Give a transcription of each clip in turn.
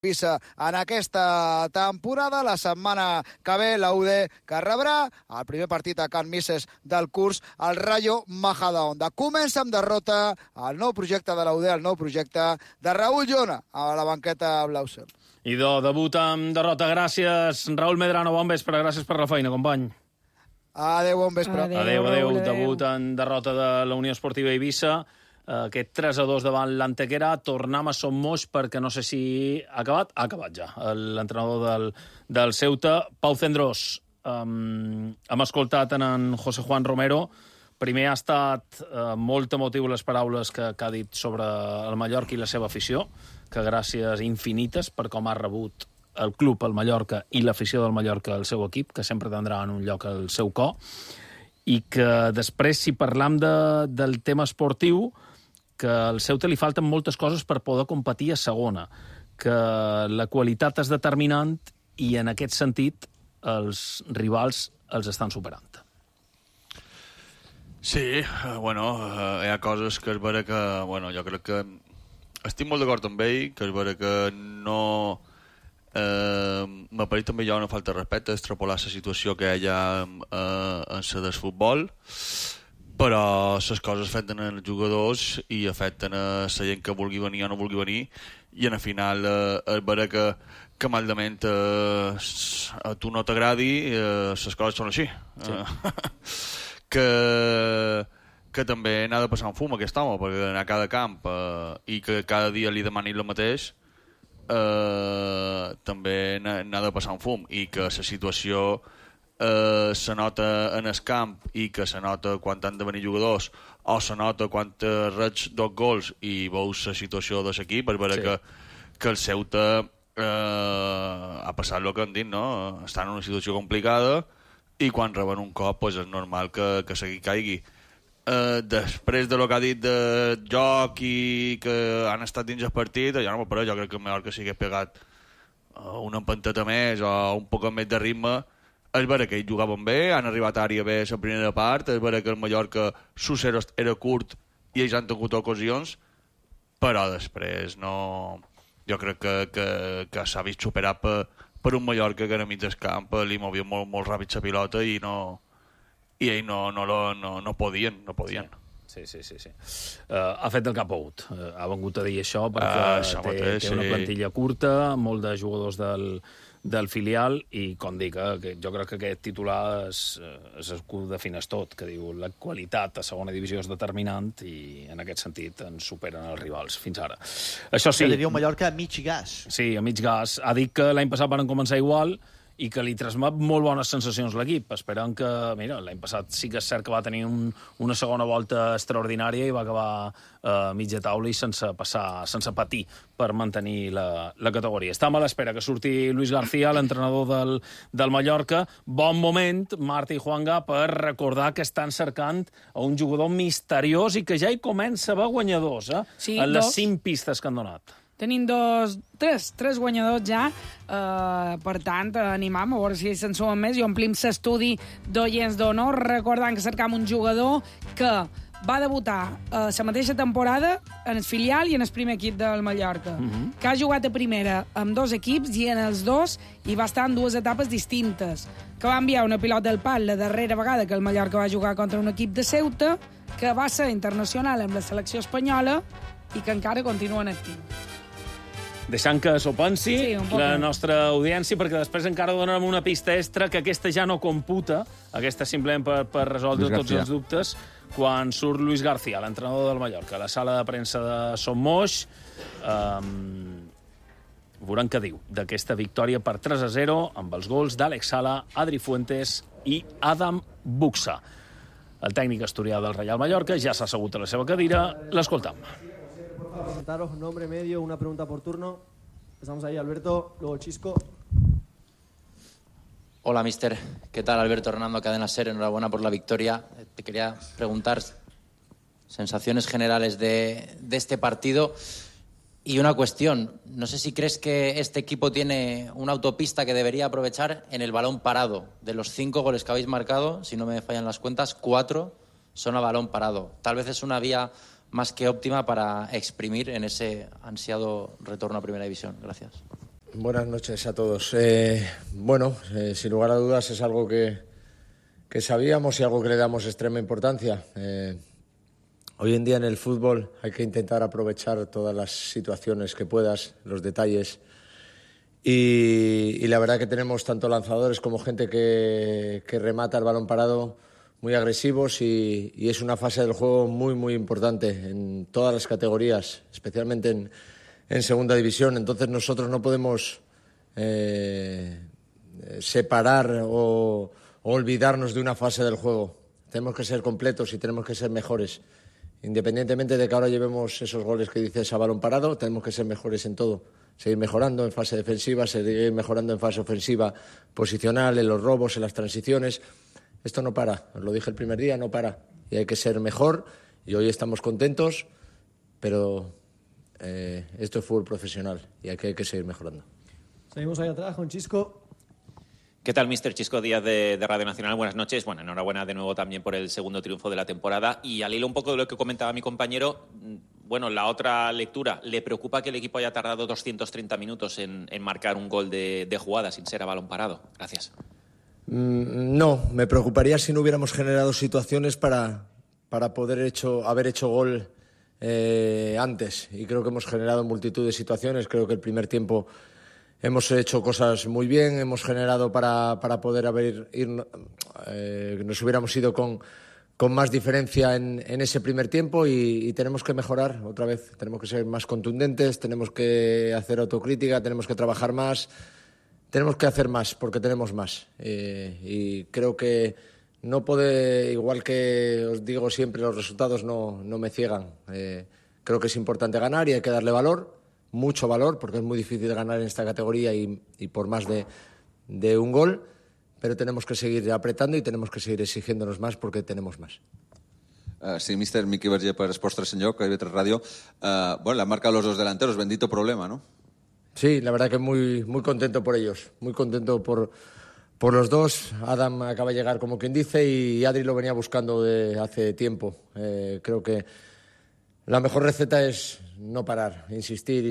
Pisa en aquesta temporada. La setmana que ve la UD que rebrà el primer partit a Can Misses del curs, el Rayo Majadahonda. Comença amb derrota el nou projecte de la UD, el nou projecte de Raúl Llona a la banqueta blau-cel. Idò, debut amb derrota. Gràcies, Raúl Medrano, bon vespre, gràcies per la feina, company. Adéu, bon vespre. Adéu. Debut en derrota de la Unió Esportiva Eivissa. Aquest 3-2 davant l'Antequera. Tornem a Son Moix perquè no sé si ha acabat. Ha acabat ja, l'entrenador del Ceuta. Pau Cendrós, hem escoltat en José Juan Romero. Primer ha estat molt emotiu les paraules que ha dit sobre el Mallorca i la seva afició, que gràcies infinites per com ha rebut el club, el Mallorca, i l'afició del Mallorca, el seu equip, que sempre tindrà en un lloc al seu cor, i que després, si parlam del tema esportiu, que al Ceuta li falten moltes coses per poder competir a segona, que la qualitat és determinant i en aquest sentit els rivals els estan superant. Sí, hi ha coses que és vera que, jo crec que estic molt d'acord amb ell, que és vera que no... m'ha parit també hi ha una falta de respecte extrapolar la situació que hi ha en la del futbol, però les coses afecten els jugadors i afecten a la gent que vulgui venir o no vulgui venir, i al final és vera que maldament a tu no t'agradi, les coses són així. Sí. que també n'ha de passar un fum aquest home, perquè anar a cada camp i que cada dia li demanin el mateix, també n'ha de passar un fum, i que la situació se nota en el camp i que se nota quan han de venir jugadors, o se nota quan reig 2 gols i veus la situació de l'equip. És vera que el Ceuta ha passat el que han dit, no? Està en una situació complicada i quan reben un cop és normal que seguir caigui. Després de lo que ha dit de joc i que han estat dins el partit, jo crec que el Mallorca si hagués pegat una empanteta més o un poc més de ritme. És vera que ells jugaven bé, han arribat a àrea bé a la primera part, és vera que el Mallorca Susser era curt i ells han tingut ocasions, però després no... Jo crec que s'ha vist superat per un Mallorca que era mig del camp, li movia molt ràpid la pilota i ells no podien. Sí. Ha fet el que ha pogut. Ha vengut a dir això perquè té una plantilla curta, molt de jugadors del filial, i com dic, jo crec que aquest titular és el que ho defineix tot, que diu la qualitat a segona divisió és determinant i en aquest sentit ens superen els rivals fins ara. Això sí... Que diria un Mallorca a mig gas. Sí, a mig gas. Ha dit que l'any passat van començar igual i que li transmet molt bones sensacions l'equip. Esperem que... Mira, l'any passat sí que és cert que va tenir una segona volta extraordinària i va acabar a mitja taula i sense patir per mantenir la categoria. Estem a l'espera que surti Luis García, l'entrenador del Mallorca. Bon moment, Marta i Juanga, per recordar que estan cercant a un jugador misteriós i que ja hi comença a haver guanyadors, Sí, en les 5 pistes que han donat. Tenim tres guanyadors ja, per tant, animam, a veure si se'n sumen més i omplim l'estudi d'oients d'honor, recordant que cercam un jugador que va debutar la mateixa temporada en el filial i en el primer equip del Mallorca, que ha jugat a primera amb 2 equips i en els 2 hi va estar en 2 etapes distintes, que va enviar una pilota al pal la darrera vegada que el Mallorca va jugar contra un equip de Ceuta, que va ser internacional amb la selecció espanyola i que encara continua en actiu. Deixant que s'ho pensi, la més. nostra audiència, perquè després encara donarem una pista extra, que aquesta ja no computa, aquesta simplement per resoldre tots els dubtes, quan surt Luis García, l'entrenador del Mallorca, a la sala de premsa de Son Moix. Veurem què diu d'aquesta victòria per 3-0 amb els gols d'Àlex Sala, Adri Fuentes i Adam Buxa. El tècnic asturià del Real Mallorca ja s'ha assegut a la seva cadira. L'escoltam. Presentaros nombre, medio, una pregunta por turno. Empezamos ahí, Alberto, luego Chisco. Hola, mister. ¿Qué tal, Alberto Hernando, Cadena SER? Enhorabuena por la victoria. Te quería preguntar sensaciones generales de este partido y una cuestión. No sé si crees que este equipo tiene una autopista que debería aprovechar en el balón parado. De los 5 goles que habéis marcado, si no me fallan las cuentas, 4 son a balón parado. Tal vez es una vía más que óptima para exprimir en ese ansiado retorno a Primera División. Gracias. Buenas noches a todos. Sin lugar a dudas es algo que sabíamos y algo que le damos extrema importancia. Hoy en día en el fútbol hay que intentar aprovechar todas las situaciones que puedas, los detalles. Y la verdad que tenemos tanto lanzadores como gente que remata el balón parado muy agresivos y es una fase del juego muy, muy importante en todas las categorías, especialmente en segunda división. Entonces nosotros no podemos separar o olvidarnos de una fase del juego. Tenemos que ser completos y tenemos que ser mejores. Independientemente de que ahora llevemos esos goles que dices a balón parado, tenemos que ser mejores en todo. Seguir mejorando en fase defensiva, seguir mejorando en fase ofensiva posicional, en los robos, en las transiciones. Esto no para, os lo dije el primer día, no para. Y hay que ser mejor y hoy estamos contentos, pero esto es fútbol profesional y hay que seguir mejorando. Seguimos ahí atrás con Chisco. ¿Qué tal, Mr. Chisco Díaz de Radio Nacional? Buenas noches. Bueno, enhorabuena de nuevo también por el segundo triunfo de la temporada. Y al hilo un poco de lo que comentaba mi compañero, bueno, la otra lectura, ¿le preocupa que el equipo haya tardado 230 minutos en marcar un gol de jugada sin ser a balón parado? Gracias. No, me preocuparía si no hubiéramos generado situaciones para poder haber hecho gol antes. Y creo que hemos generado multitud de situaciones. Creo que el primer tiempo hemos hecho cosas muy bien, hemos generado para poder nos hubiéramos ido con más diferencia en ese primer tiempo y tenemos que mejorar otra vez. Tenemos que ser más contundentes, tenemos que hacer autocrítica, tenemos que trabajar más, tenemos que hacer más porque tenemos más. Y creo que no puede, igual que os digo siempre, los resultados no me ciegan. Creo que es importante ganar y hay que darle valor. Mucho valor, porque es muy difícil ganar en esta categoría y por más de un gol, pero tenemos que seguir apretando y tenemos que seguir exigiéndonos más porque tenemos más. Sí, míster, Miqui Verger per Esports 3 en Lloc, IB3 Radio. La marca de los dos delanteros, bendito problema, ¿no? Sí, la verdad que muy, muy contento por ellos, muy contento por los dos. Adam acaba de llegar, como quien dice, y Adri lo venía buscando de hace tiempo. Creo que la mejor receta es no parar, insistir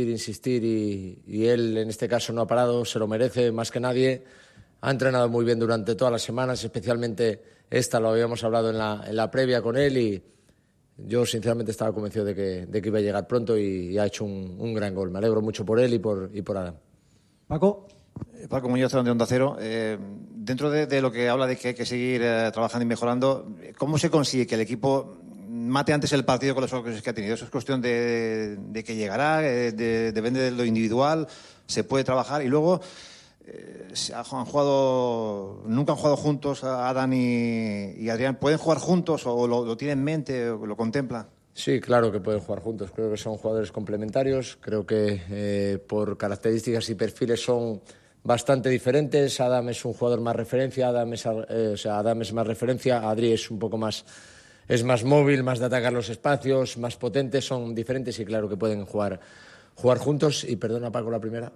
y él en este caso no ha parado, se lo merece más que nadie. Ha entrenado muy bien durante todas las semanas, especialmente esta, lo habíamos hablado en la previa con él y yo sinceramente estaba convencido de que iba a llegar pronto y ha hecho un gran gol. Me alegro mucho por él y por Adam. Paco. Paco Muñoz de Onda Cero. Dentro de lo que habla de que hay que seguir trabajando y mejorando, ¿cómo se consigue que el equipo mate antes el partido con las ocasiones que ha tenido? Eso es cuestión de que llegará, depende de lo individual, se puede trabajar y luego nunca han jugado juntos Adán y Adrián. ¿Pueden jugar juntos o lo tienen en mente o lo contemplan? Sí, claro que pueden jugar juntos. Creo que son jugadores complementarios. Creo que por características y perfiles son bastante diferentes. Adam es un jugador más referencia, Adam es más referencia, Adri es un poco más... Es más móvil, más de atacar los espacios, más potente, son diferentes y claro que pueden jugar juntos. Y perdona, Paco, la primera.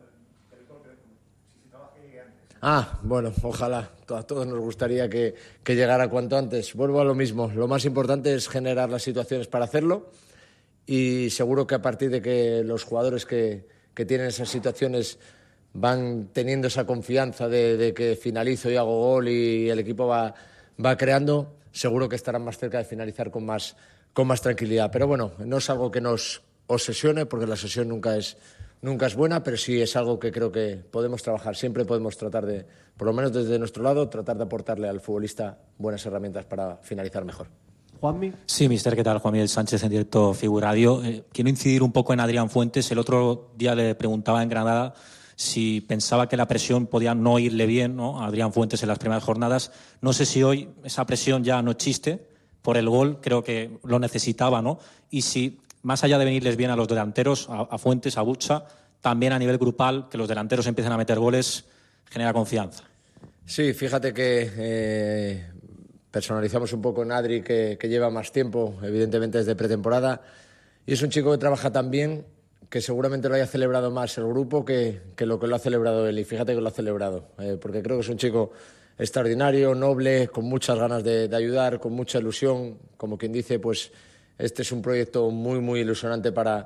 Bueno, ojalá. A todos nos gustaría que llegara cuanto antes. Vuelvo a lo mismo. Lo más importante es generar las situaciones para hacerlo y seguro que a partir de que los jugadores que tienen esas situaciones van teniendo esa confianza de que finalizo y hago gol y el equipo va creando, seguro que estarán más cerca de finalizar con más tranquilidad. Pero bueno, no es algo que nos obsesione, porque la obsesión nunca es buena, pero sí es algo que creo que podemos trabajar. Siempre podemos tratar de, por lo menos desde nuestro lado, tratar de aportarle al futbolista buenas herramientas para finalizar mejor. Juanmi. Sí, mister, ¿qué tal? Juan Miguel Sánchez en directo Figuradio. Quiero incidir un poco en Adrián Fuentes. El otro día le preguntaba en Granada si pensaba que la presión podía no irle bien, ¿no?, a Adrián Fuentes en las primeras jornadas. No sé si hoy esa presión ya no existe por el gol, creo que lo necesitaba, ¿no? Y si, más allá de venirles bien a los delanteros, a Fuentes, a Bucha, también a nivel grupal, que los delanteros empiecen a meter goles, genera confianza. Sí, fíjate que personalizamos un poco en Adri, que lleva más tiempo, evidentemente desde pretemporada, y es un chico que trabaja tan bien que seguramente lo haya celebrado más el grupo que lo que lo ha celebrado él. Y fíjate que lo ha celebrado, porque creo que es un chico extraordinario, noble, con muchas ganas de ayudar, con mucha ilusión. Como quien dice, pues este es un proyecto muy, muy ilusionante para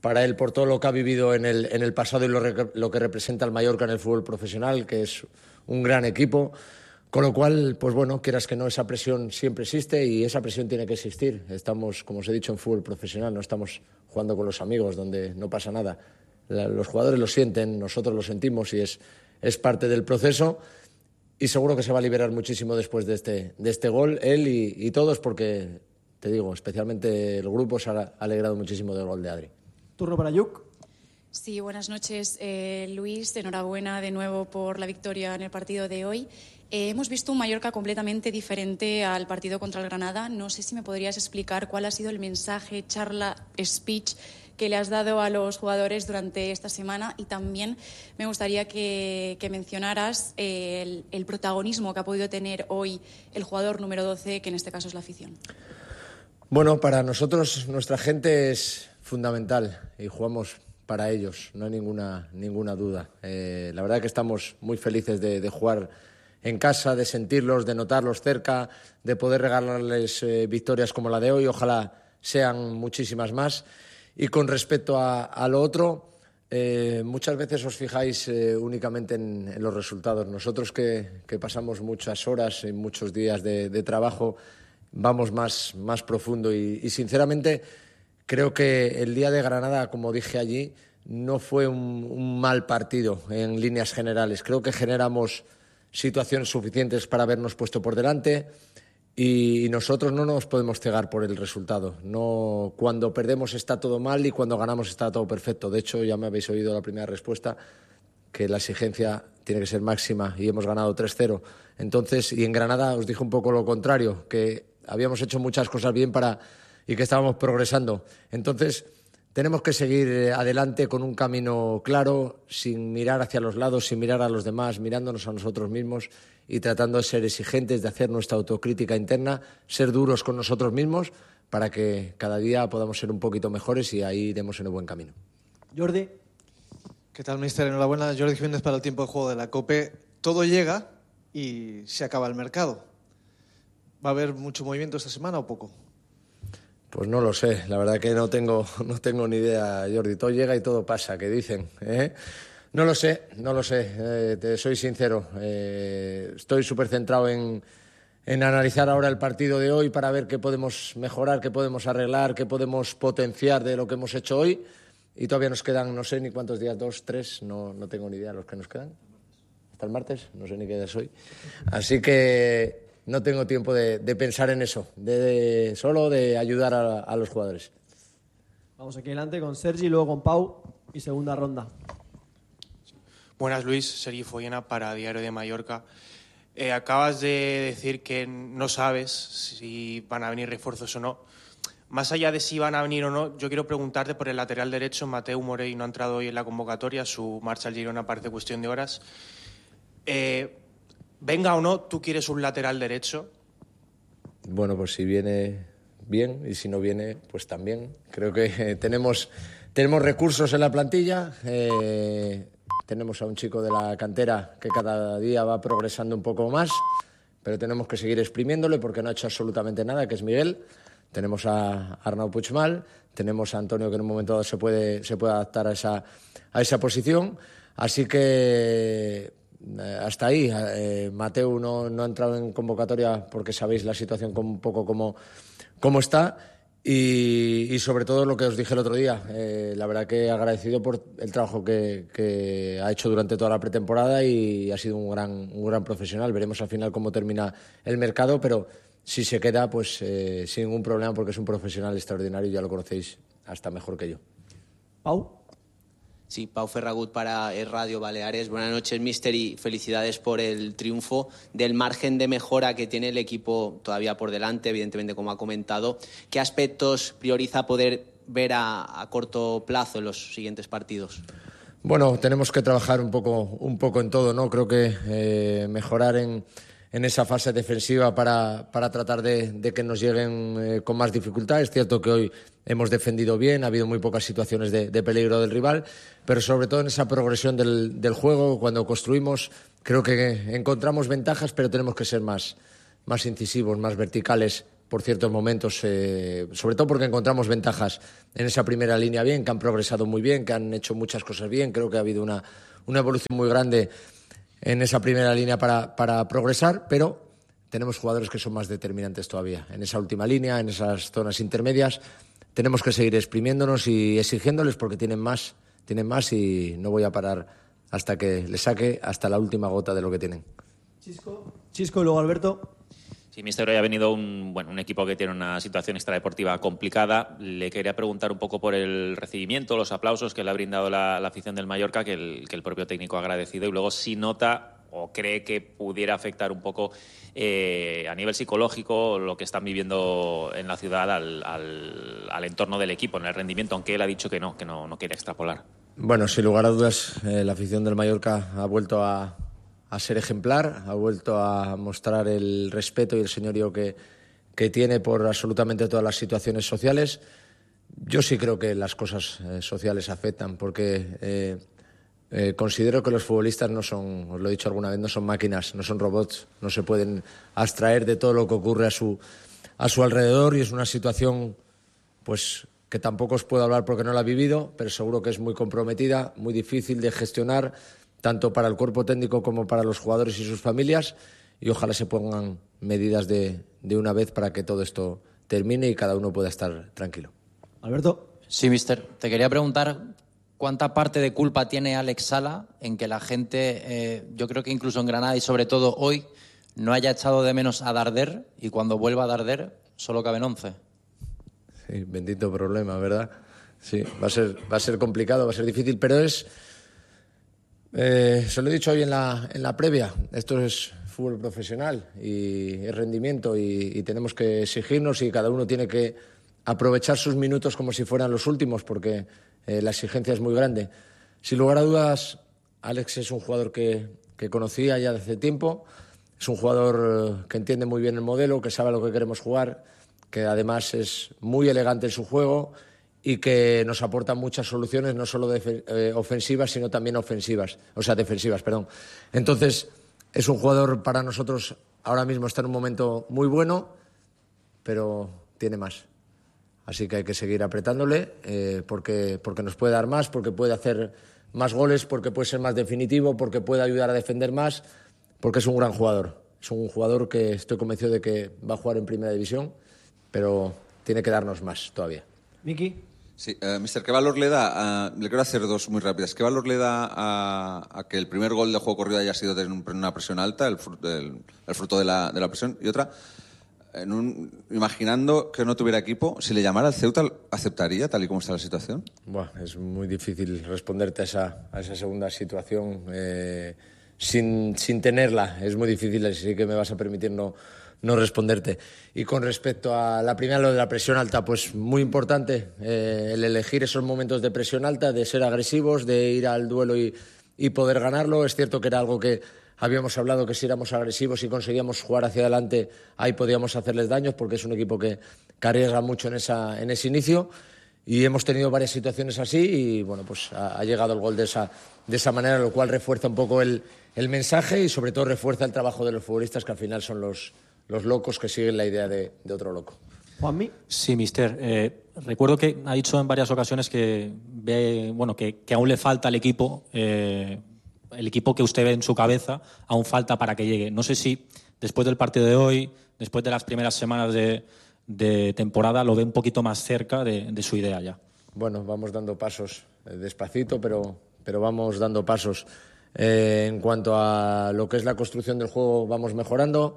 para él por todo lo que ha vivido en el pasado y lo que representa el Mallorca en el fútbol profesional, que es un gran equipo. Con lo cual, pues bueno, quieras que no, esa presión siempre existe y esa presión tiene que existir. Estamos, como os he dicho, en fútbol profesional, no estamos jugando con los amigos donde no pasa nada. Los jugadores lo sienten, nosotros lo sentimos y es parte del proceso y seguro que se va a liberar muchísimo después de este gol, él y todos, porque, te digo, especialmente el grupo se ha alegrado muchísimo del gol de Adri. Turno para Yuk. Sí, buenas noches, Luis. Enhorabuena de nuevo por la victoria en el partido de hoy. Hemos visto un Mallorca completamente diferente al partido contra el Granada. No sé si me podrías explicar cuál ha sido el mensaje, charla, speech que le has dado a los jugadores durante esta semana y también me gustaría que mencionaras el protagonismo que ha podido tener hoy el jugador número 12, que en este caso es la afición. Bueno, para nosotros nuestra gente es fundamental y jugamos para ellos, no hay ninguna duda. La verdad que estamos muy felices de jugar en casa, de sentirlos, de notarlos cerca, de poder regalarles victorias como la de hoy. Ojalá sean muchísimas más. Y con respecto a lo otro, muchas veces os fijáis únicamente en los resultados. Nosotros que pasamos muchas horas y muchos días de trabajo, vamos más profundo y sinceramente creo que el día de Granada, como dije allí, no fue un mal partido en líneas generales. Creo que generamos situaciones suficientes para habernos puesto por delante y nosotros no nos podemos cegar por el resultado. No, cuando perdemos está todo mal y cuando ganamos está todo perfecto. De hecho, ya me habéis oído la primera respuesta, que la exigencia tiene que ser máxima y hemos ganado 3-0. Entonces, y en Granada os dije un poco lo contrario, que habíamos hecho muchas cosas bien y que estábamos progresando. Entonces, tenemos que seguir adelante con un camino claro, sin mirar hacia los lados, sin mirar a los demás, mirándonos a nosotros mismos y tratando de ser exigentes, de hacer nuestra autocrítica interna, ser duros con nosotros mismos para que cada día podamos ser un poquito mejores y ahí iremos en el buen camino. Jordi. ¿Qué tal, mister? Enhorabuena. Jordi Jiménez para el tiempo de juego de la COPE. Todo llega y se acaba el mercado. ¿Va a haber mucho movimiento esta semana o poco? Pues no lo sé, la verdad que no tengo ni idea, Jordi. Todo llega y todo pasa, que dicen, ¿eh? No lo sé, te soy sincero. Estoy súper centrado en analizar ahora el partido de hoy para ver qué podemos mejorar, qué podemos arreglar, qué podemos potenciar de lo que hemos hecho hoy. Y todavía nos quedan, no sé ni cuántos días, 2, 3, no tengo ni idea los que nos quedan. Hasta el martes, no sé ni qué día es hoy. Así que no tengo tiempo de pensar en eso, solo de ayudar a los jugadores. Vamos aquí adelante con Sergi, luego con Pau y segunda ronda. Buenas, Luis. Sergi Follena para Diario de Mallorca. Acabas de decir que no sabes si van a venir refuerzos o no. Más allá de si van a venir o no, yo quiero preguntarte por el lateral derecho. Mateu Morey no ha entrado hoy en la convocatoria, su marcha al Girona parece cuestión de horas. Venga o no, ¿tú quieres un lateral derecho? Bueno, pues si viene bien y si no viene, pues también. Creo que tenemos recursos en la plantilla. Tenemos a un chico de la cantera que cada día va progresando un poco más, pero tenemos que seguir exprimiéndole porque no ha hecho absolutamente nada, que es Miguel. Tenemos a Arnau Puigmal, tenemos a Antonio que en un momento dado se puede adaptar a esa posición. Así que hasta ahí. Mateu no ha entrado en convocatoria porque sabéis la situación un poco cómo está. Y sobre todo lo que os dije el otro día, la verdad que agradecido por el trabajo que ha hecho durante toda la pretemporada y ha sido un gran profesional. Veremos al final cómo termina el mercado, pero si se queda, pues sin ningún problema porque es un profesional extraordinario y ya lo conocéis hasta mejor que yo. Pau. Sí, Pau Ferragut para Radio Baleares. Buenas noches, míster, y felicidades por el triunfo. Del margen de mejora que tiene el equipo todavía por delante, evidentemente, como ha comentado, ¿qué aspectos prioriza poder ver a corto plazo en los siguientes partidos? Bueno, tenemos que trabajar un poco en todo, ¿no? Creo que mejorar en esa fase defensiva para tratar de que nos lleguen con más dificultad. Es cierto que hoy hemos defendido bien, ha habido muy pocas situaciones de peligro del rival, pero sobre todo en esa progresión del juego, cuando construimos, creo que encontramos ventajas, pero tenemos que ser más incisivos, más verticales por ciertos momentos, sobre todo porque encontramos ventajas en esa primera línea bien, que han progresado muy bien, que han hecho muchas cosas bien. Creo que ha habido una evolución muy grande en esa primera línea para progresar, pero tenemos jugadores que son más determinantes todavía. En esa última línea, en esas zonas intermedias, tenemos que seguir exprimiéndonos y exigiéndoles porque tienen más y no voy a parar hasta que les saque hasta la última gota de lo que tienen. Chisco y luego Alberto. Sí, mister, hoy ha venido un equipo que tiene una situación extradeportiva complicada. Le quería preguntar un poco por el recibimiento, los aplausos que le ha brindado la afición del Mallorca, que el propio técnico ha agradecido, y luego si nota o cree que pudiera afectar un poco a nivel psicológico lo que están viviendo en la ciudad al entorno del equipo, en el rendimiento, aunque él ha dicho que no quiere extrapolar. Bueno, sin lugar a dudas, la afición del Mallorca ha vuelto a ser ejemplar, ha vuelto a mostrar el respeto y el señorío que tiene por absolutamente todas las situaciones sociales. Yo sí creo que las cosas sociales afectan, porque considero que los futbolistas no son, os lo he dicho alguna vez, no son máquinas, no son robots, no se pueden abstraer de todo lo que ocurre a su alrededor, y es una situación pues que tampoco os puedo hablar porque no la he vivido, pero seguro que es muy comprometida, muy difícil de gestionar, tanto para el cuerpo técnico como para los jugadores y sus familias, y ojalá se pongan medidas de una vez para que todo esto termine y cada uno pueda estar tranquilo. Alberto. Sí, mister. Te quería preguntar cuánta parte de culpa tiene Alex Sala en que la gente, yo creo que incluso en Granada y sobre todo hoy, no haya echado de menos a Darder, y cuando vuelva a Darder solo caben 11. Sí, bendito problema, ¿verdad? Sí, va a ser complicado, va a ser difícil, pero es... se lo he dicho hoy en la previa, esto es fútbol profesional y es rendimiento, y tenemos que exigirnos, y cada uno tiene que aprovechar sus minutos como si fueran los últimos, porque la exigencia es muy grande. Sin lugar a dudas, Alex es un jugador que conocía ya desde hace tiempo, es un jugador que entiende muy bien el modelo, que sabe a lo que queremos jugar, que además es muy elegante en su juego y que nos aporta muchas soluciones, no solo ofensivas, sino también defensivas, perdón. Entonces, es un jugador para nosotros, ahora mismo está en un momento muy bueno, pero tiene más. Así que hay que seguir apretándole, porque nos puede dar más, porque puede hacer más goles, porque puede ser más definitivo, porque puede ayudar a defender más, porque es un gran jugador. Es un jugador que estoy convencido de que va a jugar en Primera División, pero tiene que darnos más todavía. Miki. Sí, mister, ¿qué valor le da? Le quiero hacer dos muy rápidas. ¿Qué valor le da a que el primer gol de juego corrido haya sido de una presión alta, el fruto de la presión? Y otra, imaginando que no tuviera equipo, si le llamara al Ceuta, ¿aceptaría tal y como está la situación? Es muy difícil responderte a esa segunda situación sin tenerla. Es muy difícil, así que me vas a permitir no responderte. Y con respecto a la primera, lo de la presión alta, pues muy importante el elegir esos momentos de presión alta, de ser agresivos, de ir al duelo y poder ganarlo. Es cierto que era algo que habíamos hablado, que si éramos agresivos y conseguíamos jugar hacia adelante, ahí podíamos hacerles daños, porque es un equipo que arriesga mucho en ese inicio, y hemos tenido varias situaciones así, y bueno, pues ha llegado el gol de esa manera, lo cual refuerza un poco el mensaje, y sobre todo refuerza el trabajo de los futbolistas, que al final son los locos que siguen la idea de otro loco. Juanmi. Sí, mister. Recuerdo que ha dicho en varias ocasiones que ve, que aún le falta al equipo, el equipo que usted ve en su cabeza, aún falta para que llegue. No sé si después del partido de hoy, después de las primeras semanas de temporada, lo ve un poquito más cerca de su idea ya. Bueno, vamos dando pasos, despacito, pero vamos dando pasos. En cuanto a lo que es la construcción del juego, vamos mejorando.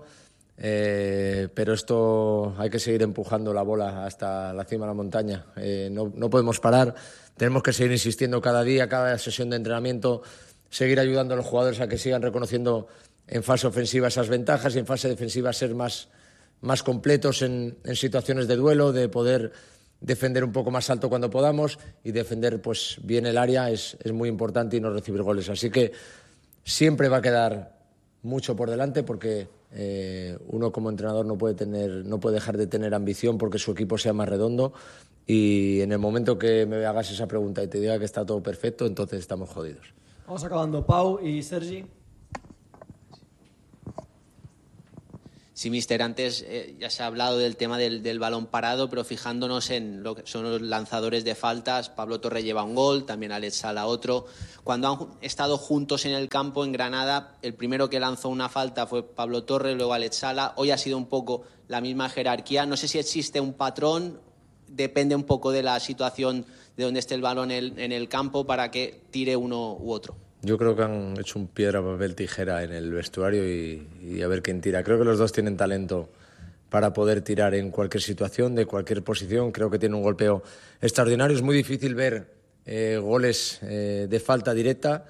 Pero esto hay que seguir empujando la bola hasta la cima de la montaña. No podemos parar, tenemos que seguir insistiendo cada día, cada sesión de entrenamiento, seguir ayudando a los jugadores a que sigan reconociendo en fase ofensiva esas ventajas, y en fase defensiva ser más completos en situaciones de duelo, de poder defender un poco más alto cuando podamos, y defender pues bien el área es muy importante, y no recibir goles. Así que siempre va a quedar mucho por delante, porque uno como entrenador no puede dejar de tener ambición porque su equipo sea más redondo, y en el momento que me hagas esa pregunta y te diga que está todo perfecto, entonces estamos jodidos. Vamos acabando. Pau y Sergi. Sí, mister, antes ya se ha hablado del tema del balón parado, pero fijándonos en lo que son los lanzadores de faltas, Pablo Torre lleva un gol, también Alex Sala otro. Cuando han estado juntos en el campo en Granada, el primero que lanzó una falta fue Pablo Torre, luego Alex Sala. Hoy ha sido un poco la misma jerarquía. No sé si existe un patrón, depende un poco de la situación de donde esté el balón en el campo para que tire uno u otro. Yo creo que han hecho un piedra, papel, tijera en el vestuario y a ver quién tira. Creo que los dos tienen talento para poder tirar en cualquier situación, de cualquier posición. Creo que tiene un golpeo extraordinario. Es muy difícil ver goles de falta directa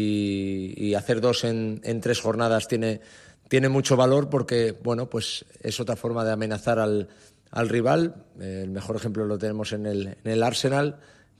y hacer dos en 3 jornadas tiene mucho valor porque, bueno, pues es otra forma de amenazar al rival. El mejor ejemplo lo tenemos en el Arsenal,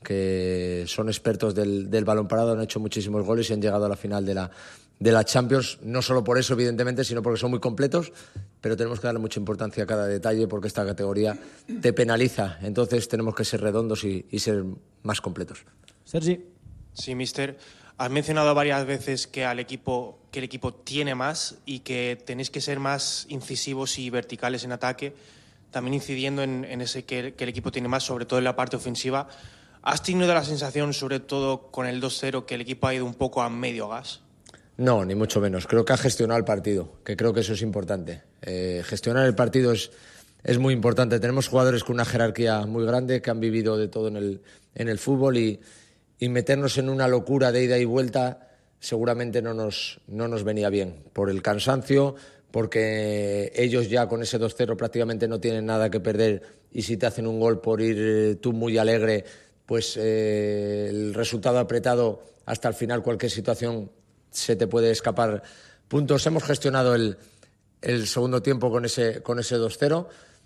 que son expertos del balón parado, han hecho muchísimos goles y han llegado a la final de la Champions, no solo por eso, evidentemente, sino porque son muy completos, pero tenemos que darle mucha importancia a cada detalle porque esta categoría te penaliza, entonces tenemos que ser redondos y ser más completos. Sergi. Sí, mister. Has mencionado varias veces que el equipo tiene más y que tenéis que ser más incisivos y verticales en ataque, también incidiendo en ese que el equipo tiene más, sobre todo en la parte ofensiva. ¿Has tenido la sensación, sobre todo con el 2-0, que el equipo ha ido un poco a medio gas? No, ni mucho menos. Creo que ha gestionado el partido, que creo que eso es importante. Gestionar el partido es muy importante. Tenemos jugadores con una jerarquía muy grande que han vivido de todo en el fútbol y meternos en una locura de ida y vuelta seguramente no nos venía bien. Por el cansancio, porque ellos ya con ese 2-0 prácticamente no tienen nada que perder y si te hacen un gol por ir tú muy alegre, pues el resultado apretado hasta el final, cualquier situación se te puede escapar puntos. Hemos gestionado el segundo tiempo con ese 2-0,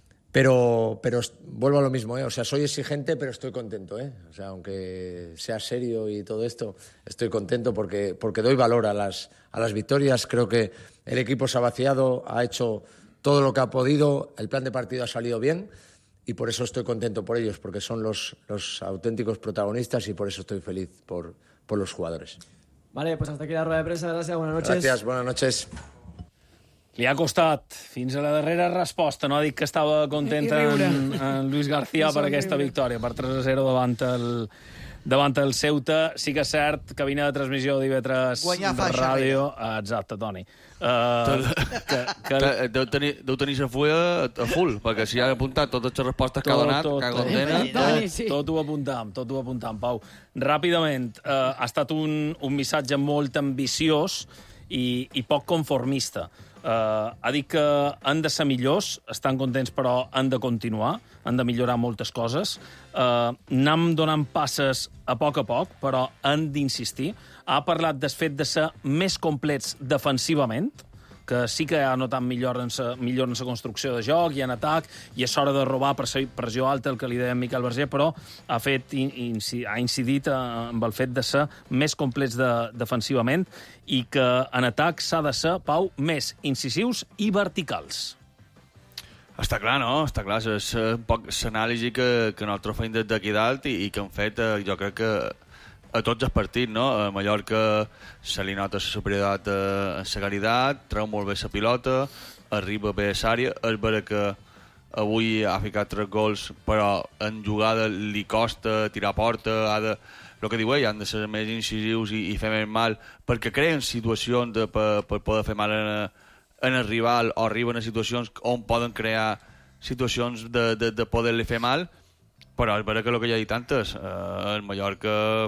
pero vuelvo a lo mismo, o sea, soy exigente, pero estoy contento, o sea, aunque sea serio y todo esto, estoy contento porque doy valor a las victorias. Creo que el equipo se ha vaciado, ha hecho todo lo que ha podido, el plan de partido ha salido bien. Y por eso estoy contento por ellos, porque son los auténticos protagonistas y por eso estoy feliz por los jugadores. Vale, pues hasta aquí la rueda de prensa. Gracias, buenas noches. Gràcies, buenas noches. Li ha costat fins a la darrera resposta. No ha dit que estava content en Luis García per aquesta victòria, per 3-0 davant el Ceuta. Sí que és cert, cabina de transmissió d'IV3 Ràdio. Exacte, Toni. Deu tenir la fulla a full, perquè si ha apuntat totes les respostes que ha donat, tot ho apuntam, Pau. Ràpidament, ha estat un missatge molt ambiciós i poc conformista. Ha dit que han de ser millors, estan contents però han de continuar, han de millorar moltes coses. Anem donant passes a poc, però han d'insistir. Ha parlat del fet de ser més complets defensivament, que sí que ha notat millor en la construcció de joc i en atac, i és hora de robar pressió alta, el que li deia Miquel Berger, però ha incidit amb el fet de ser més complets defensivament i que en atac s'ha de ser, Pau, més incisius i verticals. Està clar, no? Està clar. És un poc l'anàlisi que nosaltres fem des d'aquí dalt i que han fet, jo crec que a tots els partits, no? A Mallorca se li nota la superioritat en la qualitat, treu molt bé la pilota, arriba bé a l'àrea. És vera que avui ha ficat 3 gols, però en jugada li costa tirar a porta, el que diu ell, han de ser més incisius i fer més mal, perquè creen situacions per poder fer mal en el rival, o arriben a situacions on poden crear situacions de poder-li fer mal. Però és vera que el que ja he dit antes, el Mallorca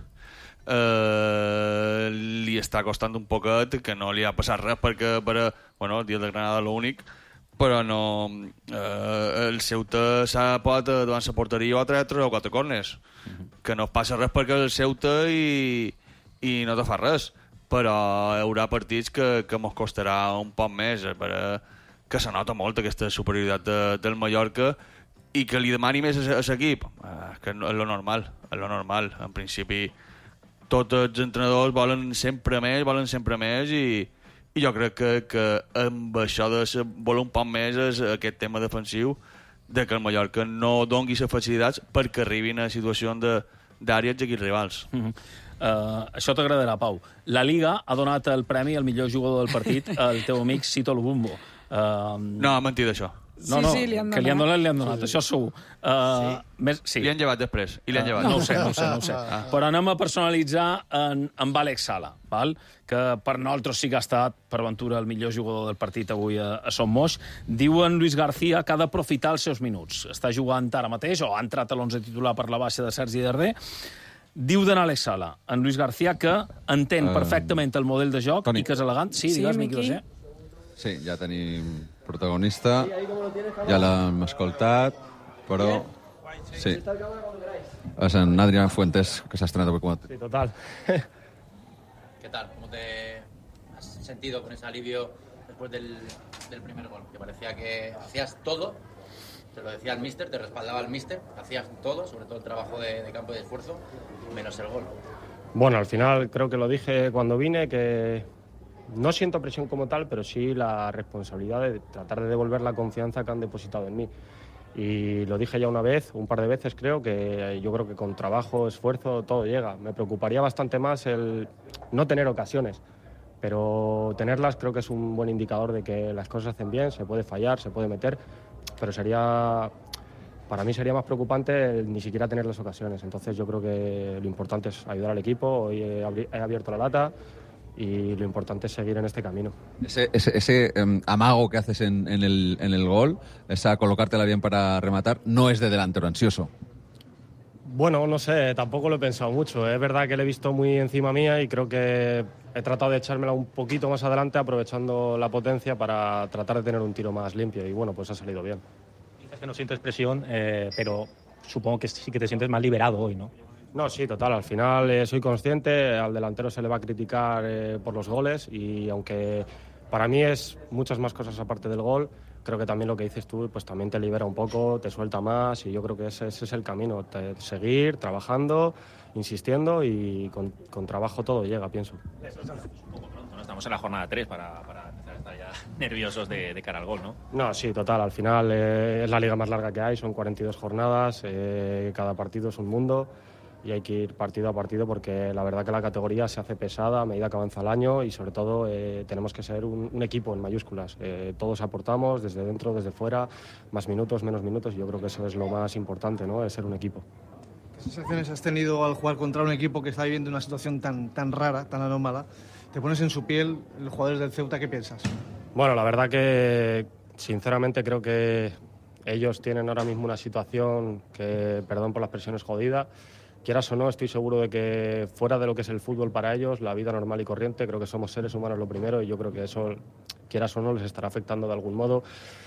li està costant un poquet, que no li ha passat res perquè, el dia de Granada l'únic, però no, el Ceuta s'ha pot davant la porteria o 3 o 4 corners, que no passa res perquè el Ceuta i no te fa res, però hi haurà partits que mos costarà un poc més, que se nota molt aquesta superioritat del Mallorca i que li demani més a l'equip, que és lo normal. En principi, tots els entrenadors volen sempre més i jo crec que amb això de voler un poc més és aquest tema defensiu de que el Mallorca no doni les facilitats perquè arribin a situacions d'àrees equips rivals. Això t'agradarà, Pau. La Liga ha donat el premi al millor jugador del partit al teu amic Sito Lubumbo. No, ha mentit això. No, Sí, li han que li han donat, Sí. això segur. Sí. Li han llevat després, i li han llevat. No ho sé. Però anem a personalitzar amb Àlex Sala, val? Que per nosaltres sí que ha estat, per ventura, el millor jugador del partit avui a Son Moix. Diuen Luis García que ha d'aprofitar els seus minuts. Està jugant ara mateix, o ha entrat a l'11 titular per la baixa de Sergi Darder. Diu d'en Àlex Sala, en Luis García, que entén perfectament el model de joc i que és elegant. Sí, digues, Miqui. Sí, ja tenim protagonista, ja l'hem escoltat, però sí. És en Adrián Fuentes, que s'ha estrenat avui com a... Sí, total. ¿Qué tal? ¿Cómo te has sentido con ese alivio después del primer gol? Que parecía que hacías todo, te lo decía el míster, te respaldaba el míster, hacías todo, sobre todo el trabajo de campo y de esfuerzo, menos el gol. Bueno, al final creo que lo dije cuando vine, que no siento presión como tal, pero sí la responsabilidad de tratar de devolver la confianza que han depositado en mí. Y lo dije ya una vez, un par de veces creo, que yo creo que con trabajo, esfuerzo, todo llega. Me preocuparía bastante más el no tener ocasiones, pero tenerlas creo que es un buen indicador de que las cosas se hacen bien, se puede fallar, se puede meter, pero para mí sería más preocupante ni siquiera tener las ocasiones. Entonces yo creo que lo importante es ayudar al equipo. Hoy he abierto la lata y lo importante es seguir en este camino. Ese amago que haces en el gol, esa colocártela bien para rematar, no es de delantero ansioso. Bueno, no sé, tampoco lo he pensado mucho. Es verdad que le he visto muy encima mía y creo que he tratado de echármela un poquito más adelante, aprovechando la potencia para tratar de tener un tiro más limpio. Y bueno, pues ha salido bien. Dices que no sientes presión, pero supongo que sí que te sientes más liberado hoy, ¿no? No, sí, total. Al final soy consciente, al delantero se le va a criticar por los goles y aunque para mí es muchas más cosas aparte del gol, creo que también lo que dices tú pues también te libera un poco, te suelta más y yo creo que ese es el camino, seguir trabajando, insistiendo y con trabajo todo llega, pienso. Un poco pronto, ¿no? Estamos en la jornada 3 para empezar a estar ya nerviosos de cara al gol, ¿no? No, sí, total. Al final es la liga más larga que hay, son 42 jornadas, cada partido es un mundo. Y hay que ir partido a partido porque la verdad que la categoría se hace pesada a medida que avanza el año y sobre todo tenemos que ser un equipo en mayúsculas. Todos aportamos desde dentro, desde fuera, más minutos, menos minutos y yo creo que eso es lo más importante, ¿no? Es ser un equipo. ¿Qué sensaciones has tenido al jugar contra un equipo que está viviendo una situación tan rara, tan anómala? Te pones en su piel, los jugadores del Ceuta, ¿qué piensas? Bueno, la verdad que sinceramente creo que ellos tienen ahora mismo una situación que, perdón por las expresiones, jodida. Quieras o no, estoy seguro de que fuera de lo que es el fútbol para ellos, la vida normal y corriente, creo que somos seres humanos lo primero y yo creo que eso, quieras o no, les estará afectando de algún modo.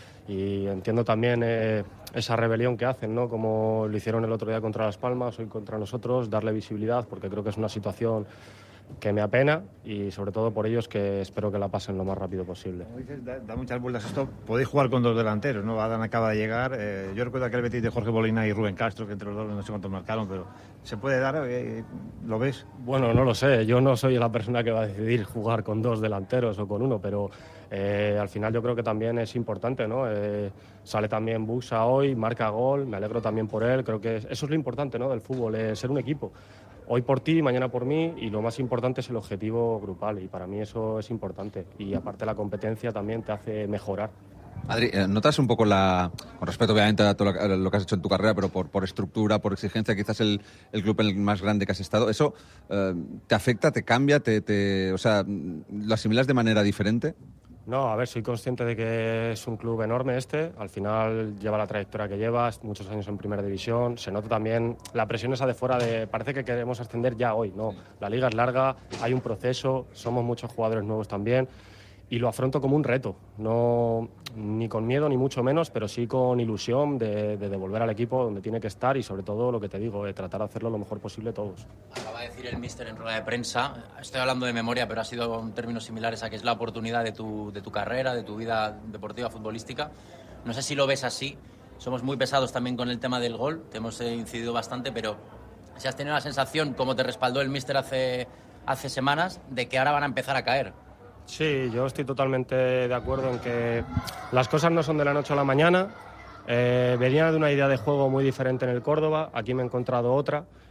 Y entiendo también esa rebelión que hacen, ¿no? Como lo hicieron el otro día contra Las Palmas, hoy contra nosotros, darle visibilidad, porque creo que es una situación que me apena y sobre todo por ellos que espero que la pasen lo más rápido posible. Como dices, da muchas vueltas esto. Podéis jugar con dos delanteros, ¿no? Adán acaba de llegar. Yo recuerdo aquel Betis de Jorge Molina y Rubén Castro, que entre los dos no sé cuántos marcaron, pero ¿se puede dar? ¿Lo ves? Bueno, no lo sé. Yo no soy la persona que va a decidir jugar con dos delanteros o con uno, pero al final yo creo que también es importante, ¿no? Sale también Buxa hoy, marca gol, me alegro también por él. Creo que eso es lo importante, ¿no? Del fútbol, ser un equipo. Hoy por ti, mañana por mí, y lo más importante es el objetivo grupal, y para mí eso es importante. Y aparte la competencia también te hace mejorar. Adri, ¿notas un poco con respecto obviamente a todo lo que has hecho en tu carrera, pero por estructura, por exigencia, quizás el club en el más grande que has estado, eso te afecta, te cambia, o sea, lo asimilas de manera diferente? No, a ver, soy consciente de que es un club enorme al final lleva la trayectoria que lleva, muchos años en primera división, se nota también la presión esa de fuera parece que queremos ascender ya hoy, no, la liga es larga, hay un proceso, somos muchos jugadores nuevos también y lo afronto como un reto, no ni con miedo ni mucho menos, pero sí con ilusión de devolver al equipo donde tiene que estar y sobre todo lo que te digo, de tratar de hacerlo lo mejor posible todos. Acaba de decir el míster en rueda de prensa, estoy hablando de memoria, pero ha sido en términos similares a que es la oportunidad de tu carrera, de tu vida deportiva futbolística. No sé si lo ves así, somos muy pesados también con el tema del gol, te hemos incidido bastante, pero si has tenido la sensación, como te respaldó el míster hace semanas, de que ahora van a empezar a caer. Sí, yo estoy totalmente de acuerdo en que las cosas no son de la noche a la mañana. Venía de una idea de juego muy diferente en el Córdoba, aquí me he encontrado otra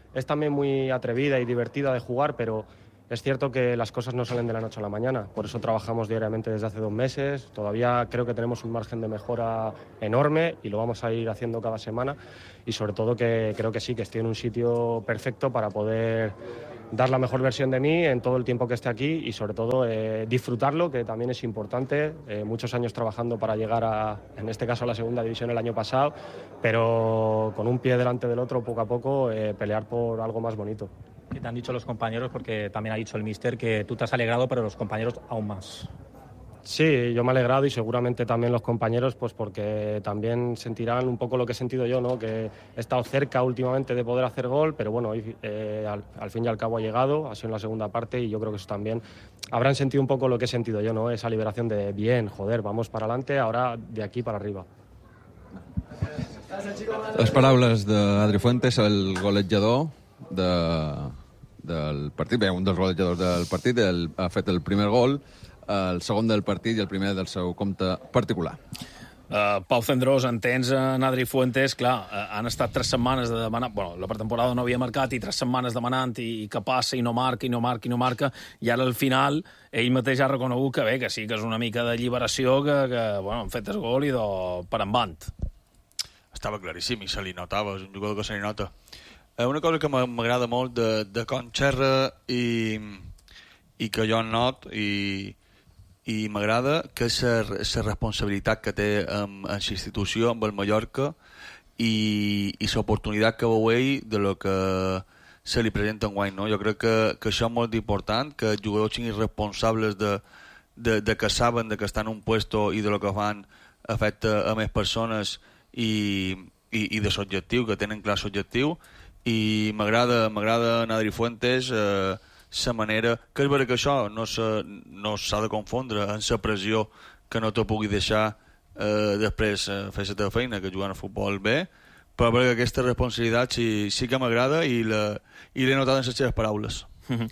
es también muy atrevida y divertida de jugar, pero es cierto que las cosas no salen de la noche a la mañana. Por eso trabajamos diariamente desde hace 2 meses. Todavía creo que tenemos un margen de mejora enorme y lo vamos a ir haciendo cada semana. Y sobre todo que creo que sí, que estoy en un sitio perfecto para poder dar la mejor versión de mí en todo el tiempo que esté aquí y sobre todo disfrutarlo, que también es importante. Muchos años trabajando para llegar en este caso a la segunda división el año pasado, pero con un pie delante del otro poco a poco pelear por algo más bonito. ¿Qué te han dicho los compañeros? Porque también ha dicho el míster que tú te has alegrado, pero los compañeros aún más. Sí, yo me he alegrado y seguramente también los compañeros, pues porque también sentirán un poco lo que he sentido yo, ¿no? Que he estado cerca últimamente de poder hacer gol, pero bueno, al fin y al cabo ha llegado, ha sido en la segunda parte y yo creo que eso también habrán sentido un poco lo que he sentido yo, ¿no? Esa liberación de bien, joder, vamos para adelante, ahora de aquí para arriba. Les paraules d'Adri Fuentes, el golejador del partit, bé, un dels golejadors del partit, ha fet el primer gol, el segon del partit i el primer del seu compte particular. Pau Cendrós, entens en Adri Fuentes, clar, han estat 3 setmanes de demanar, bueno, la pretemporada no havia marcat i 3 setmanes demanant i que passa i no marca, i ara al final ell mateix ha reconegut que bé, que sí, que és una mica de lliberació, que bueno, han fet el gol i per endavant. Estava claríssim i se li notava, és un jugador que se li nota. Una cosa que m'agrada molt de com xerra i que jo not i m'agrada que és la responsabilitat que té amb la institució, amb el Mallorca i l'oportunitat que veu ell de lo que se li presenta enguany, no? Jo crec que això és molt important, que els jugadors siguin responsables de que saben que estan en un puesto i de lo que fan afecta a més persones i de l'objectiu, que tenen clar l'objectiu, i m'agrada en Adri Fuentes la manera, que és vera que això no s'ha de confondre en la pressió que no te pugui deixar després fer la teva feina, que jugant a futbol bé, però perquè aquesta responsabilitat sí que m'agrada i l'he notat en les seves paraules.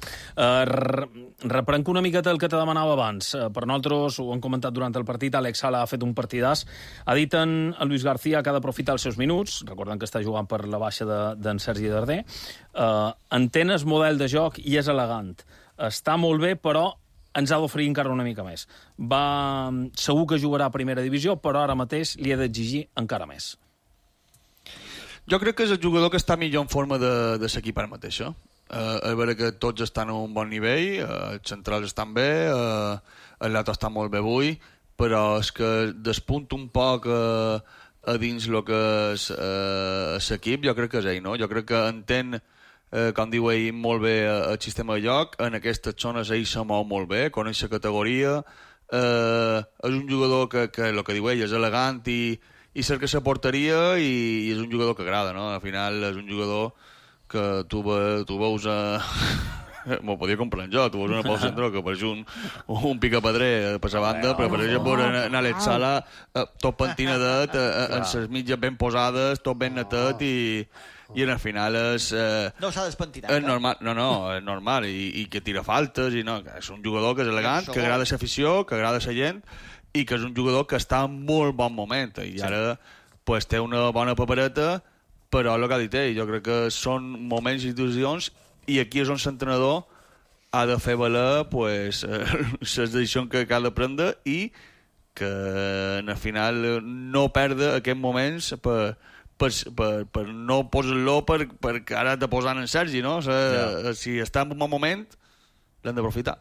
Reprenc una miqueta el que te demanava abans. Per nosaltres, ho hem comentat durant el partit, Àlex Sala ha fet un partidàs. Ha dit en Luis García que ha d'aprofitar els seus minuts, recordant que està jugant per la baixa d'en Sergi Darder. Entén el model de joc i és elegant. Està molt bé, però ens ha d'oferir encara una mica més. Segur que jugarà a primera divisió, però ara mateix li ha d'exigir encara més. Jo crec que és el jugador que està millor en forma de l'equip ara mateix. És vera que tots estan a un bon nivell, els centrals estan bé, el Lato està molt bé avui, però és que despunta un poc a dins el que és l'equip, jo crec que és ell, no? Jo crec que entén, com diu ell, molt bé el sistema de joc, en aquestes zones ell se mou molt bé, coneix la categoria, és un jugador que el que diu ell és elegant i cerca la porteria i és un jugador que agrada, no? Al final és un jugador que tu veus m'ho podia comprar jo, tu veus una Pau Centro que pareix un picapedrer per la banda, però per exemple en Àlex Sala tot pentinadet, en les mitges ben posades, tot ben netet i al final és... No s'ha despentinat. És normal, és normal, i que tira faltes, i no, és un jugador que és elegant, que agrada l'afició, que agrada la gent, i que és un jugador que està en molt bon moment, i ara pues, té una bona papereta, però el que ha dit ell, jo crec que són moments i situacions i aquí és on l'entrenador ha de fer valer pues, les decisions que ha de prendre i que al final no perdre aquests moments per no posar-lo perquè ara te posen en Sergi, no? Si està en un bon moment l'hem d'aprofitar.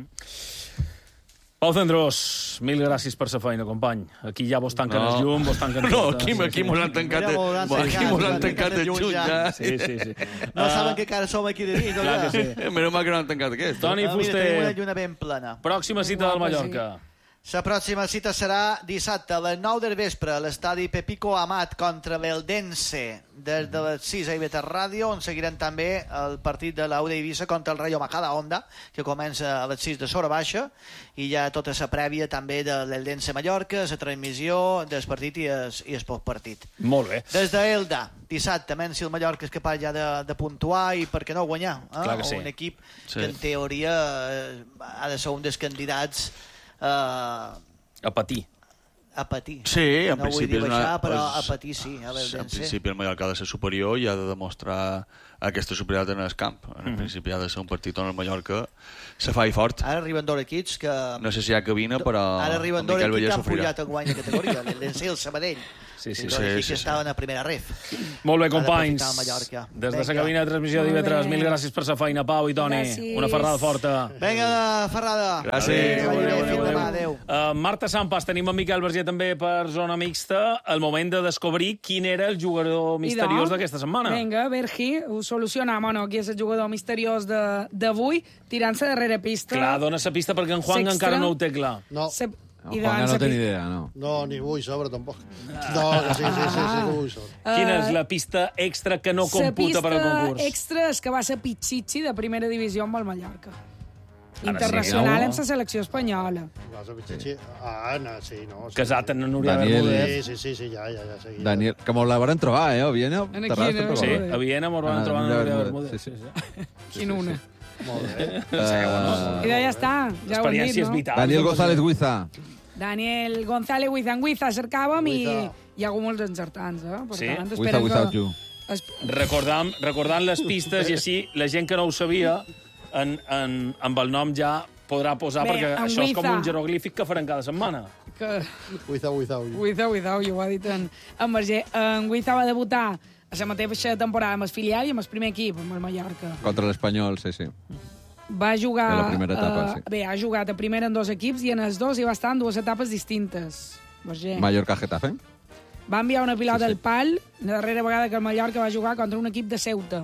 Pau Cendrós, mil gràcies per la feina, company. Aquí ja vos tanquen el llum, vos tanquen... No, aquí mos han tancat el llum, ja. Sí. No saben que encara som aquí de dins, clar que sí. Menys mal que no han tancat aquest. Toni Fuster. Tenim una lluna ben plena. Pròxima cita del Mallorca. La pròxima cita serà dissabte a les 9 del vespre a l'estadi Pepico Amat contra l'Eldense des de les 6 a IBT Ràdio, on seguirem també el partit de l'Aude Eivissa contra el Rayo Majadahonda, que comença a les 6 de Sora Baixa, i ja tota la prèvia també de l'Eldense Mallorca, la transmissió del partit i el postpartit. Molt bé. Des d'Elda, dissabte, si el Mallorca és capaç ja de puntuar i per què no guanyar, clar que sí. Un equip que en teoria ha de ser un dels candidats a patir a patir. Sí, en no principi vull dir baixar, però és- a patir sí. A veure, En principi el Mallorca ha de ser superior i ha de demostrar aquesta superioritat en el camp. En principi ha de ser un partit on el Mallorca se faci fort. Ara arriben dos equips que... No sé si hi ha cabina, però Ara arriben el dos Miquel equips que Vallès han sofrirà. pujat en guany de categoria, l'Ense i el Sabadell. Sí, sí, Dos sí, equips sí, que sí. estaven a primera ref. Molt bé, Ha companys. d'aprofitar el Mallorca. Des de la Vinga. cabina de transmissió Molt d'IV3, bé. mil gràcies per la feina, Pau i Toni. Gràcies. Una ferrada forta. Vinga, Ferrada. Gràcies. Fins demà, adéu. Marta Sampas, tenim en Miquel Verger també per zona mixta. El moment de descobrir quin era el jugador misteriós d'aquesta setmana. Vinga, Bergi, ho solucionam o no? Qui és el jugador misteriós d'avui, tirant-se darrere pista. Clar, dona la pista perquè en Juan Sexta. encara no ho té clar. No. I davant no sa té ni pi- idea, no. No, ni vull saber, tampoc. No, que sí que vull saber. Quina és la pista extra que no La computa per al pista concurs? extra és que va ser Pichichi de primera divisió amb el Mallorca. Ara Internacional sí, amb la selecció espanyola. Vas a Pichichi. Ah, no, sí, no. Sí. Casat amb Núria Daniel. Bermúdez. Sí, ja, seguia. Daniel, que mos la van trobar, a Viena. En aquí, no? Sí, a Viena mos van trobar Núria Bermúdez. Sí, sí. Quin una. Molt bé. I ja està, ja ho hem dit, no? Daniel González Guiza. Daniel González Guizanguiza cercàvem i Guiza. hi ha hagut molts encertants, eh? Per Sí? tant, Guiza esperem without que... you. Recordant les pistes i així la gent que no ho sabia amb el nom ja podrà posar, Bé, perquè en això és com Guiza. un jeroglífic que farem cada setmana. Que... Without. Guiza, ja ho ha dit en Verger. En Guiza va debutar a la mateixa temporada amb el filial i amb el primer equip, amb el Mallorca. Contra l'Espanyol, sí, sí. Va jugar... En la primera etapa, sí. Bé, ha jugat a primera en dos equips i en els dos hi va estar en dues etapes distintes. Verger. Mallorca-Getafe. Va enviar una pilota Sí, sí. al pal la darrera vegada que el Mallorca va jugar contra un equip de Ceuta.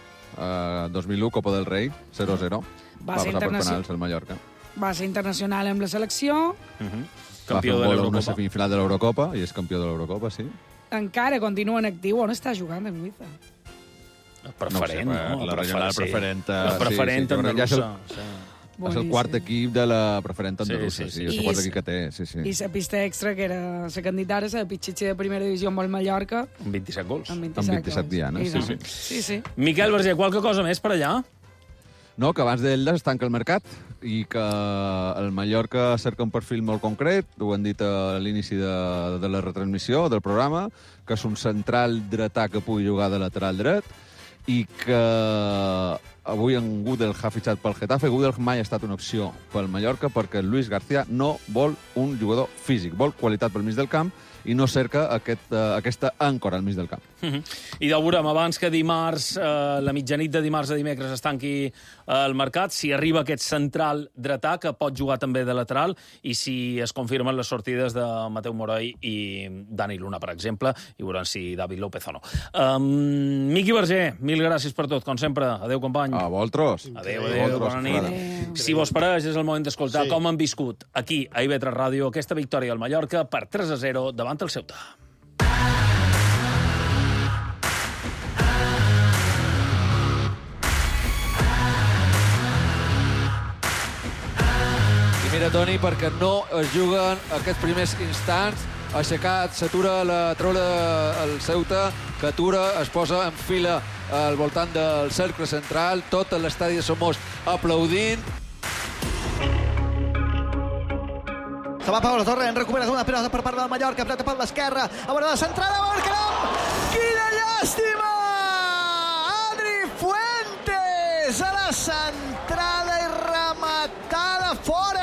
2001, Copa del Rei, 0-0. Va Va ser passar per internacional. penals el Mallorca. Va ser internacional amb la selecció. Va fer un gol a una semifinal de l'Eurocopa i és campió de l'Eurocopa, sí. Encara continua en actiu. On està jugant en Guiza? Preferent, no? La regional Sí. preferent. La preferent ja és el, andalusa. és el quart equip de la preferent andalusa, Sí, sí, sí. és el I quart és- equip que té, sí, sí. I la pista extra, que era la candidata, la Pichichi de primera divisió amb el Mallorca. Amb 27 gols. Amb Amb 27 dianes, I sí, tant. sí. Sí. Miquel Verger, qualque cosa més per allà? No, que abans d'ell es tanca el mercat i que el Mallorca cerca un perfil molt concret, ho han dit a l'inici de la retransmissió del programa, que és un central dretà que pugui jugar de lateral dret i que avui en Gudel ha fitxat pel Getafe. Gudel mai ha estat una opció pel Mallorca perquè Luis García no vol un jugador físic, vol qualitat pel mig del camp i no cerca aquesta àncora al mig del camp. I ja ho veurem, abans que dimarts, la mitjanit de dimarts a dimecres es tanqui el mercat, si arriba aquest central dretà, que pot jugar també de lateral, i si es confirmen les sortides de Mateu Moroi i Dani Luna, per exemple, i veurem si David López o no. Miqui Verger, mil gràcies per tot, com sempre. Adéu, company. A vosaltres. Adéu, bona nit. Si vos pareix, és el moment d'escoltar com han viscut aquí, a IB3 Ràdio, aquesta victòria al Mallorca per 3-0 davant el Ceuta. I mira, Toni, perquè no es juguen aquests primers instants. Aixecat, s'atura la trola el Ceuta, que atura, es posa en fila al voltant del cercle central, tot l'estadi de Somos aplaudint. Se va Pablo Torre, en recuperat una pilota per part del Mallorca, pilota per l'esquerra, a veure la centrada, Barcaram! Quina llàstima! Adri Fuentes a la centrada i rematada fora!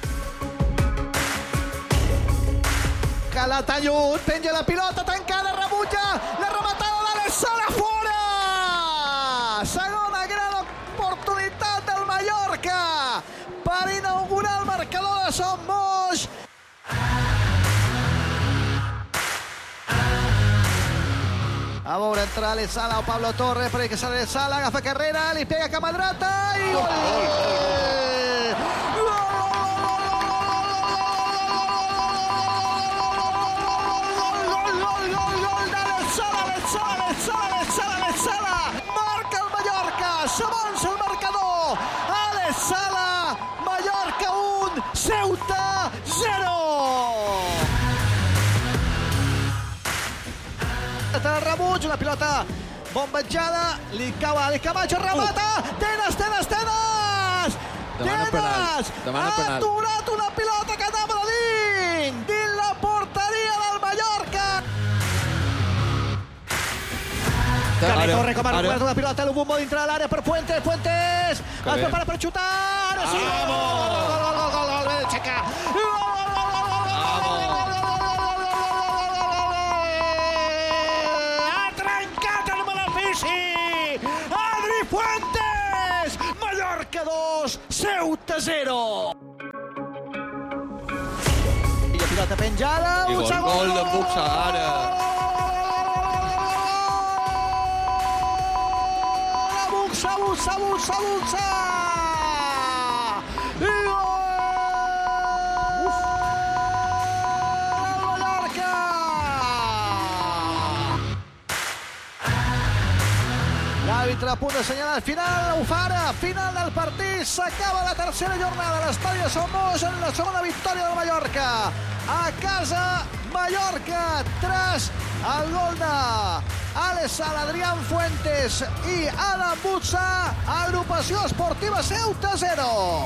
Calatayud penja la pilota, tancada, rebutja, la rematada d'Alex Sala fora! Segona gran oportunitat del Mallorca per inaugurar el marcador de Son Moix. A veure, entra Alex Sala o Pablo Torres, perquè sale Sala, agafa carrera, li pega cama dreta i gol! Marca el Mallorca, segons el marcador. Alex Sala, Mallorca 1, Ceuta 0. El rebuig, una pilota bombejada, li cau a Camacho, remata, Tenas! Demana penal. Ha aturat una pilota que anava de dins la porta Que corre com a recupera una pilota, el bombo dintre de l'àrea per Fuentes, es prepara per xutar, sí! Gol, aixeca! Ha trencat el malefici! Adri Fuentes! Mallorca 2, Ceuta 0! Pilota penjada, un segon gol de Buxa, ara. Buxa! I gol! Mallorca! L'àrbitre a punt d'assenyalar el final, ho fa ara, final del partit, s'acaba la tercera jornada a l'estadi de Somos en la segona victòria del Mallorca. A casa, Mallorca, tras el gol d'Alex Sala, Adrián Fuentes i Adam Buxa, agrupació esportiva Ceuta 0.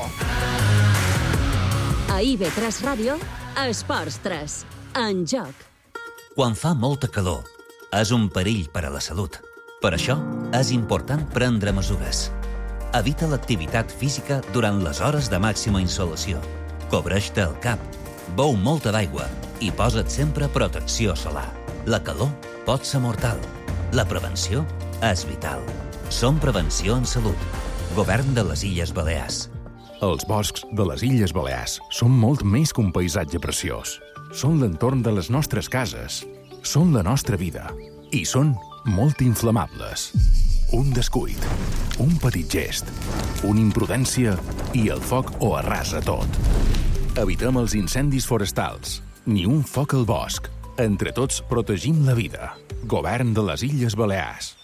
A IB3 Ràdio, Esports 3, en joc. Quan fa molta calor, és un perill per a la salut. Per això, és important prendre mesures. Evita l'activitat física durant les hores de màxima insolació. Cobreix-te el cap, beu molta d'aigua i posa't sempre protecció solar. La calor pot ser mortal. La prevenció és vital. Som Prevenció en Salut. Govern de les Illes Balears. Els boscs de les Illes Balears són molt més que un paisatge preciós. Són l'entorn de les nostres cases. Són la nostra vida. I són molt inflamables. Un descuit, un petit gest, una imprudència i el foc ho arrasa tot. Evitem els incendis forestals. Ni un foc al bosc. Entre tots protegim la vida. Govern de les Illes Balears.